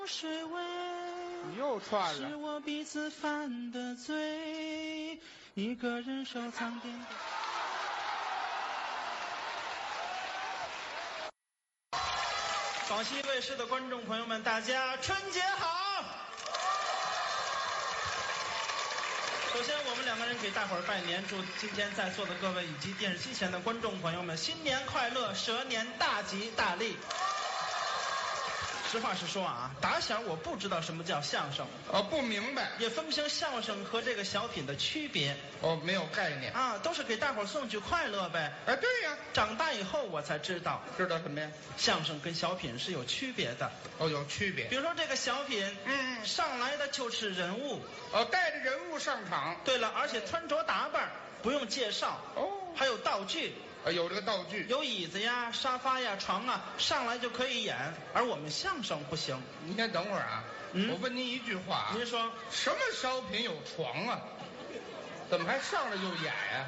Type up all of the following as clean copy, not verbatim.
水味， 你又串了。 是我彼此犯的罪，一个人收藏点点。广西卫视的观众朋友们，大家春节好！首先，我们两个人给大伙儿拜年，祝今天在座的各位以及电视机前的观众朋友们新年快乐，蛇年大吉大利。实话实说啊，打小我不知道什么叫相声， 不明白， 也分不清相声和这个小品的区别。 没有概念啊，都是给大伙儿送去快乐呗。 哎，对呀， 长大以后我才知道， 知道什么呀？ 相声跟小品是有区别的。 有区别。 比如说这个小品，上来的就是人物， 带着人物上场。 对了，而且穿着打扮不用介绍，还有道具。 有这个道具， 有椅子呀、沙发呀、床啊，上来就可以演。而我们相声不行。 您先等会儿啊，我问您一句话啊， 您说什么小品有床啊？怎么还上来就演呀？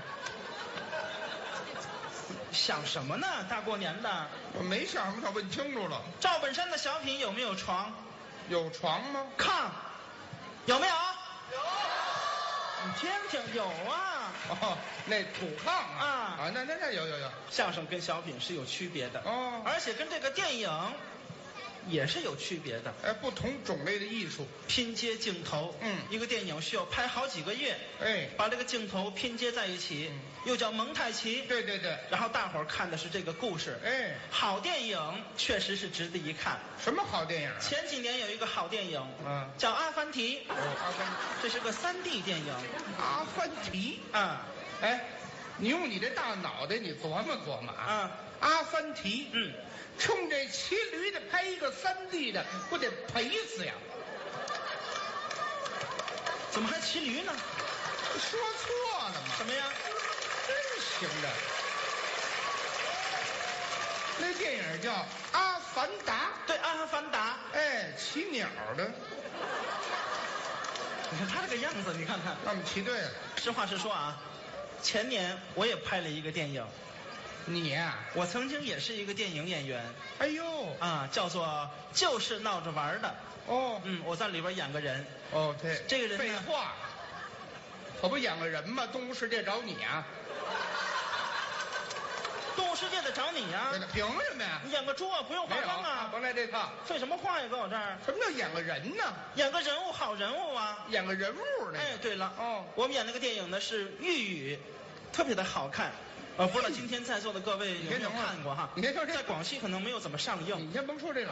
想什么呢？大过年的， 我没想什么，他问清楚了。 赵本山的小品有没有床？ 有床吗？ 炕有没有？有。你听听，有啊。 那土炕啊，那有。 相声跟小品是有区别的而且跟这个电影也是有区别的。 不同种类的艺术拼接镜头，一个电影需要拍好几个月，把这个镜头拼接在一起，又叫蒙太奇。 对。 然后大伙儿看的是这个故事。好电影确实是值得一看。 什么好电影啊？ 前几年有一个好电影，叫《阿凡提》。 阿凡提， 这是个3D 电影。 阿凡提你用你这大脑袋，你琢磨琢磨啊。阿凡提，冲这骑驴的拍一个3D 的，不得赔死呀？ 怎么还骑驴呢？ 说错了吗？ 什么呀？ 真行的。那电影叫《阿凡达》。 对，《阿凡达》。 骑鸟的。 你看他这个样子，你看看。 那我们骑对了。 实话实说啊，前年我也拍了一个电影。 你呀？ 我曾经也是一个电影演员。 哎呦叫做就是闹着玩的。我在里边演个人。 对， 这个人废话，可不演个人吗？动物世界找你啊！ 动物世界得找你呀！ 凭什么呀？ 你演个猪啊，不用化妆啊！ 甭来这套。 废什么话呀，搁我这儿？ 什么叫演个人呢？ 演个人物，好人物啊！ 演个人物呢？ 对了，我们演那个电影呢是豫语，特别的好看。不知道今天在座的各位有没有看过哈？ 你先说这， 在广西可能没有怎么上映。 你先甭说这个。